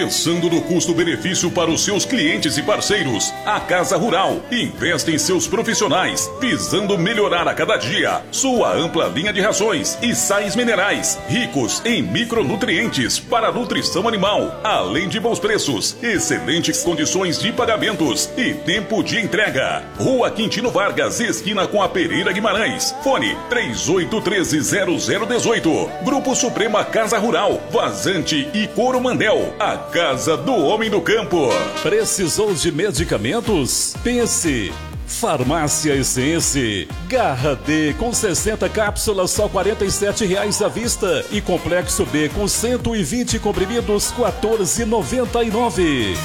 Pensando no custo-benefício para os seus clientes e parceiros, a Casa Rural investe em seus profissionais, visando melhorar a cada dia sua ampla linha de rações e sais minerais, ricos em micronutrientes para a nutrição animal, além de bons preços, excelentes condições de pagamentos e tempo de entrega. Rua Quintino Vargas, esquina com a Pereira Guimarães. Fone 3813-0018. Grupo Suprema Casa Rural, Vazante e Coromandel. A casa do homem do campo. Precisou de medicamentos? Pense. Farmácia Essence. Garra D com 60 cápsulas só R$ 47,00 à vista. E Complexo B com 120 comprimidos R$ 14,99.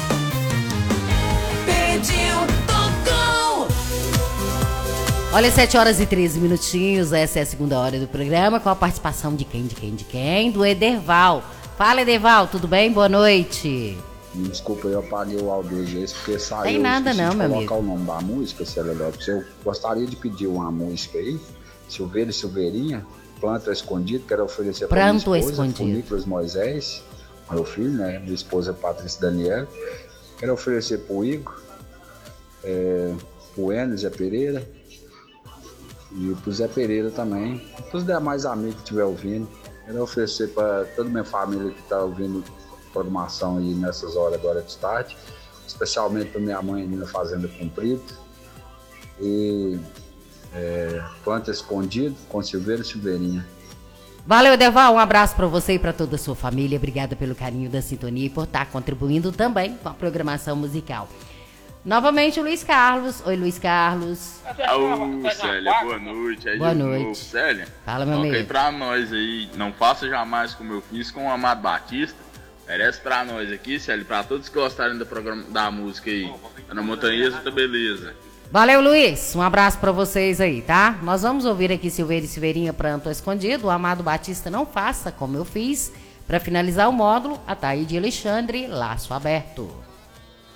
Pediu, tocou. Olha, 7 horas e 13 minutinhos. Essa é a segunda hora do programa, com a participação de quem? Do Ederval. Fala, Ederval, tudo bem? Boa noite. Desculpa, eu apaguei o áudio porque saiu. Tem nada não, meu amigo. Colocar o nome da música, eu gostaria de pedir uma música aí, Silveira e Silveirinha, Planto Escondido, quero oferecer para minha esposa, o Nicolas Moisés, meu filho, né, minha esposa Patrícia Daniela, quero oferecer pro Igor, pro Enes Zé Pereira, e pro Zé Pereira também, pros demais amigos que estiver ouvindo, quero oferecer para toda a minha família que está ouvindo programação aí nessas horas agora de tarde, especialmente para minha mãe ali na Fazenda Comprido, e Planta Escondido com Silveira e Silveirinha. Valeu, Ederval, um abraço para você e para toda a sua família. Obrigada pelo carinho da sintonia e por estar contribuindo também com a programação musical. Novamente o Luiz Carlos. Oi, Luiz Carlos. Alô, Célia, boa noite. Boa noite. Novo, Célia. Fala, meu amigo. Toca aí pra nós aí, não faça jamais como eu fiz com o Amado Batista. Merece pra nós aqui, Célia, pra todos que gostarem da música aí. Tá na Montanhesa, tá beleza. Valeu, Luiz. Um abraço pra vocês aí, tá? Nós vamos ouvir aqui Silveira e Silveirinha, Planto Escondido. O Amado Batista, Não Faça Como Eu Fiz. Pra finalizar o módulo, a Taíde Alexandre, Laço Aberto.